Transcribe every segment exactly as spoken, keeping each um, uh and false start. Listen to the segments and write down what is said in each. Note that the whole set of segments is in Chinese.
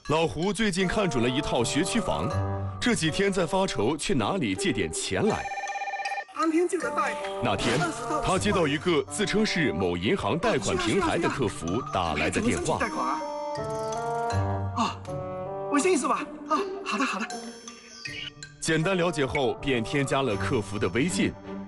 老胡最近看准了一套学区房，这几天在发愁去哪里借点钱来。 当天就能贷。 那天，他接到一个自称是某银行贷款平台的客服打来的电话。 贷款啊？啊，微信是吧？啊，好的好的。 简单了解后，便添加了客服的微信。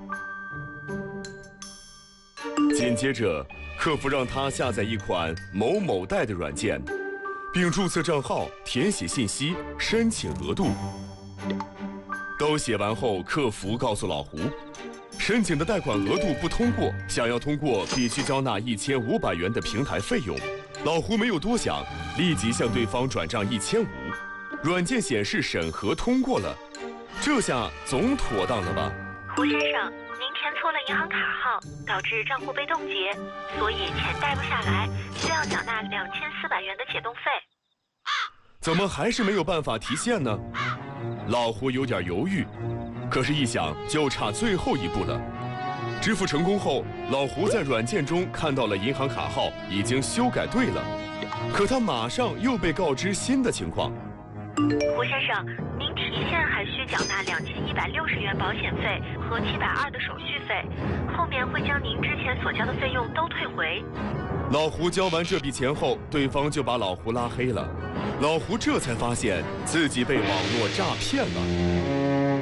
紧接着，客服让他下载一款某某贷的软件，并注册账号、填写信息、申请额度。都写完后，客服告诉老胡，申请的贷款额度不通过，想要通过必须交纳一千五百元的平台费用。老胡没有多想，立即向对方转账一千五。软件显示审核通过了，这下总妥当了吧？ 胡先生，您填错了银行卡号，导致账户被冻结，所以钱贷不下来，需要缴纳两千四百元的解冻费。 怎么还是没有办法提现呢？老胡有点犹豫，可是一想就差最后一步了。支付成功后，老胡在软件中看到了银行卡号已经修改对了，可他马上又被告知新的情况。 胡先生，您提现还需缴纳两千一百六十元保险费和七百二的手续费，后面会将您之前所交的费用都退回。 老胡交完这笔钱后，对方就把老胡拉黑了。老胡这才发现自己被网络诈骗了。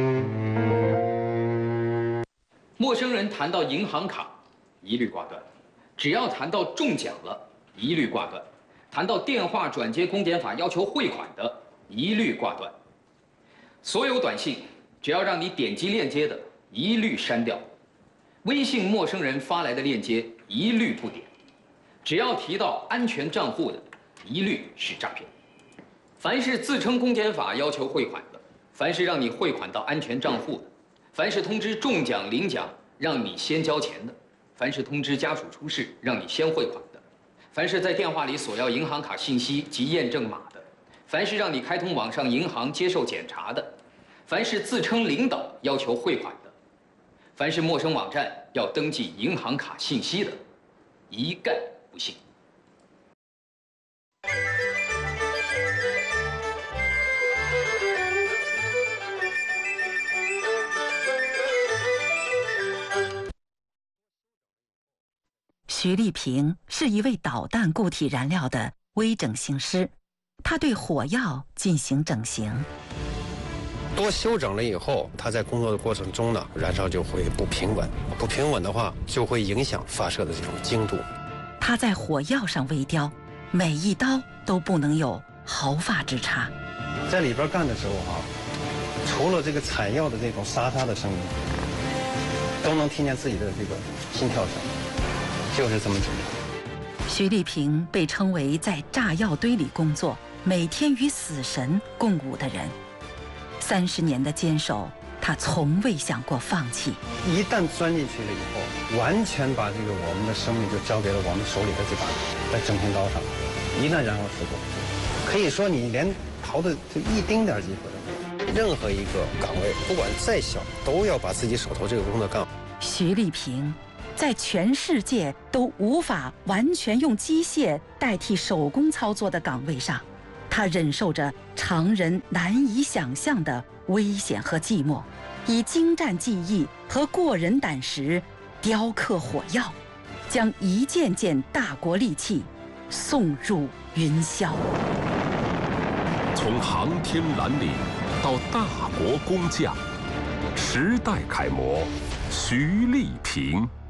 陌生人谈到银行卡，一律挂断；只要谈到中奖了，一律挂断；谈到电话转接公检法要求汇款的，一律挂断。所有短信只要让你点击链接的，一律删掉；微信陌生人发来的链接，一律不点；只要提到安全账户的，一律是诈骗。凡是自称公检法要求汇款的，凡是让你汇款到安全账户的，凡是通知中奖领奖让你先交钱的，凡是通知家属出事让你先汇款的，凡是在电话里索要银行卡信息及验证码的，凡是让你开通网上银行接受检查的，凡是自称领导要求汇款的，凡是陌生网站要登记银行卡信息的，一概不信。 徐丽萍是一位导弹固体燃料的微整形师，他对火药进行整形。 多修整了以后，它在工作的过程中呢，燃烧就会不平稳，不平稳的话就会影响发射的这种精度。 他在火药上微雕，每一刀都不能有毫发之差。 在里边干的时候啊，除了这个采药的这种沙沙的声音，都能听见自己的这个心跳声，就是这么准。 徐丽萍被称为在炸药堆里工作，每天与死神共舞的人。三十年的坚守，他从未想过放弃。 一旦钻进去了以后，完全把这个我们的生命就交给了我们手里的这把在整形刀上。一旦燃烧事故，可以说你连逃的就一丁点机会都没有。任何一个岗位，不管再小，都要把自己手头这个工作干好。 徐丽萍在全世界都无法完全用机械代替手工操作的岗位上，他忍受着常人难以想象的危险和寂寞，以精湛技艺和过人胆识雕刻火药，将一件件大国利器送入云霄。 从航天蓝领到大国工匠，时代楷模徐丽萍。